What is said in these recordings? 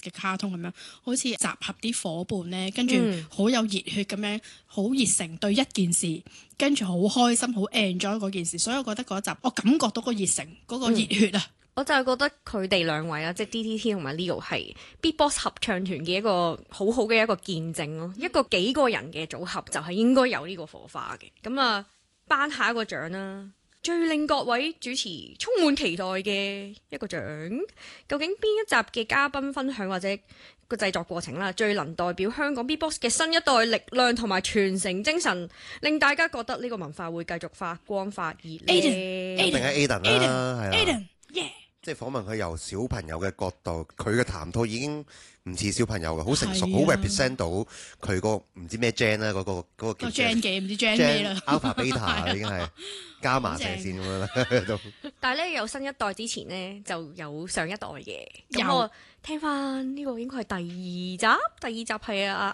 嘅卡通咁樣，好似集合啲伙伴咧，跟住好有熱血咁樣，好熱誠對一件事，跟住好開心，好 enjoy 嗰件事，所以我覺得嗰集我感覺到個熱誠，嗰個熱血啊！ 我就係覺得佢哋兩位啦，即係 DTT 同埋 Leo 係 Beatbox 合唱團嘅一個好好嘅一個見證咯。一個幾個人嘅組合就係應該有呢個火花嘅。咁啊，頒下一個獎啦，最令各位主持充滿期待嘅一個獎，究竟邊一集嘅嘉賓分享或者個製作過程啦，最能代表香港 Beatbox 嘅新一代力量同埋傳承精神，令大家覺得呢個文化會繼續發光發熱咧？ 一定係 Aden 啦，係啦。 Aden，yeah。 即係訪問佢由小朋友嘅角度，佢嘅談吐已經唔似小朋友嘅，好成熟，好 represent 到佢個唔知咩 gen 啦，嗰個叫 gen 嘅，唔知 gen 咩啦 ，alpha beta 已經係加碼射線咁樣啦都。 但係咧有新一代之前咧就有上一代嘅，咁我聽翻呢個應該係第二集係啊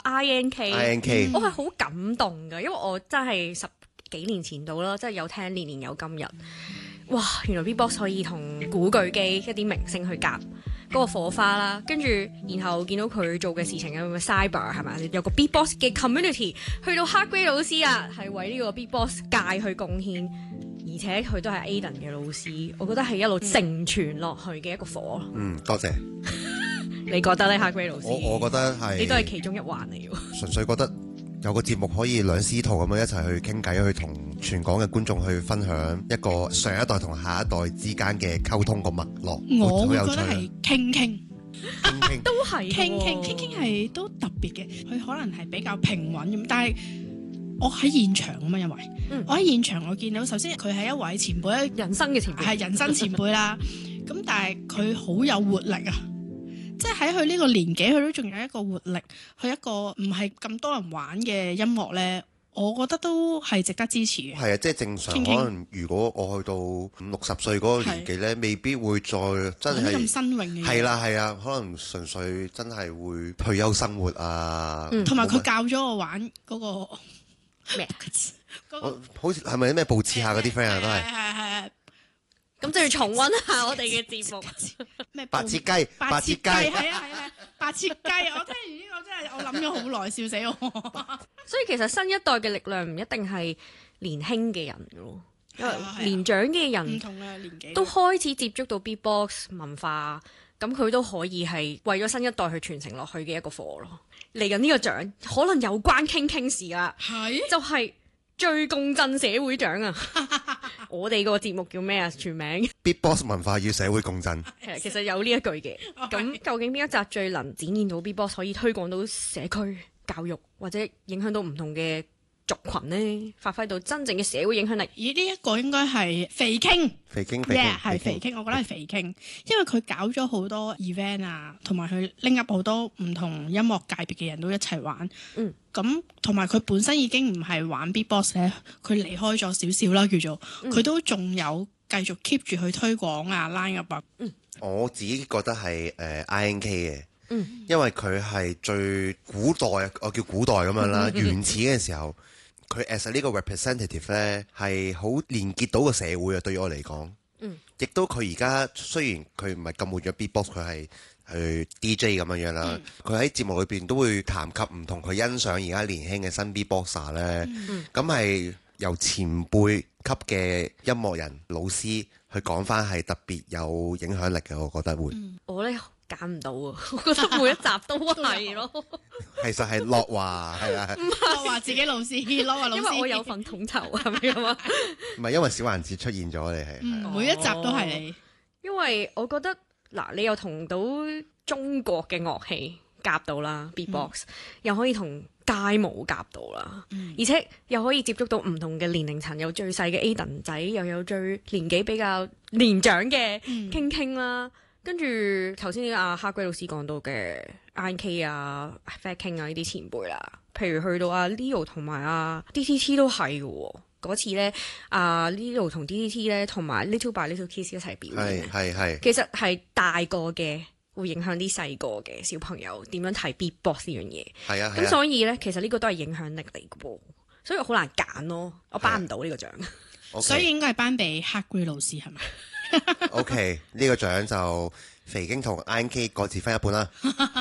INK，我係好感動㗎，因為我真係10幾年前到啦，即係有聽年年有今日。哇！原來 Beatbox 可以同古巨基一啲明星去夾嗰個火花啦，跟住然後見到佢做嘅事情有個 Cyber 係咪？有個 Beatbox 嘅 community， 去到 Hardgrade 老師啊，係為呢個 Beatbox 界去貢獻，而且佢都係 Aden 嘅老師，我覺得係一路承傳落去嘅一個火。 多謝。 你覺得咧 Hardgrade 老師？ 我覺得係。你都係其中一環嚟喎。 純粹覺得有個節目可以兩師徒咁樣一齊去傾偈，去同全港嘅觀眾去分享一個上一代同下一代之間嘅溝通個脈絡。 我會覺得係傾都係傾係都特別嘅，佢可能係比較平穩咁，但係我喺現場啊嘛，因為我喺現場我見到首先佢係一位前輩， 人生嘅前輩， 係人生前輩啦。咁但係佢好有活力啊！即係喺佢呢個年紀，佢都仲有一個活力，佢一個唔係咁多人玩嘅音樂咧，我覺得都係值得支持嘅。 係啊，即係正常。可能如果我去到50-60歲嗰個年紀咧，未必會再真係咁新穎嘅。係啦，可能純粹真係會退休生活啊。 同埋佢教咗我玩嗰個咩？ 好似係咪啲咩報紙下嗰啲 friend 啊？都係。 係。 咁就要重溫下我哋嘅節目。 咩白切雞？ 白切雞係啊，白切雞！我聽完呢個真係我諗咗好耐，笑死我。 所以其實新一代嘅力量唔一定係年輕嘅人嘅咯，因為年長嘅人唔同嘅年紀都開始接觸到 Beatbox 文化，咁佢都可以係為咗新一代去傳承落去嘅一個課咯。嚟緊呢個獎可能有關傾事啦，就係最共振社會獎啊！我哋個節目叫咩啊？全名 Beatbox 文化與社會共振。 其實有呢一句嘅。咁究竟邊一集最能展現到 Beatbox 可以推廣到社區教育，或者影響到唔同嘅族群呢？發揮到真正嘅社會影響力？ 咦？呢一個應該係肥傾，係肥傾，我覺得係肥傾，因為佢搞咗好多 event 啊，同埋佢拎入好多唔同音樂界別嘅人都一齊玩。咁同埋佢本身已經唔係玩 Beatbox 咧，佢離開咗少少啦，叫做佢都仲有繼續 keep 住去推廣啊 line up 啊。 我自己覺得係INK 嘅，因為佢係最古代，我叫古代咁樣啦，原始嘅時候，佢 as 呢個 representative 咧係好連結到個社會啊。對於我嚟講，亦都佢而家雖然佢唔係咁活躍 Beatbox，佢係去 DJ 咁樣啦。佢喺節目裏邊都會談及唔同佢欣賞而家年輕嘅新 Beatboxer 咧，咁係由前輩級嘅音樂人老師去講翻係特別有影響力嘅，我覺得會。 我咧揀唔到啊，我覺得每一集都係咯。 其實係樂華係啊， 樂華自己老師，樂華老師， 因為我有份統籌係咪咁啊？ 唔係因為小環子出現咗，你係每一集都係你。因為我覺得嗱，你又同到中國嘅樂器夾到啦 ，Beatbox 又可以同街舞夾到啦，而且又可以接觸到唔同嘅年齡層，有最細嘅 Aden 仔，又有最年紀比較年長嘅傾啦。跟住頭先阿 Hardgrade 老師講到嘅 INK 啊、Fat King 啊呢啲前輩啦，譬如去到阿 Leo 同埋阿 DTT 都係嘅喎。嗰次咧，阿 Leo 同 DTT 咧同埋 Little by Little Kiss 一齊表演， 係其實係大個嘅會影響啲細個嘅小朋友點樣睇 Beatbox 呢樣嘢。 係啊， 咁所以咧，其實呢個都係影響力嚟嘅噃，所以我好難揀咯，我頒唔到呢個獎。 所以應該係頒俾 Hardgrade 老師係咪 ？OK，呢個獎就肥經同 INK 各自分一半啦。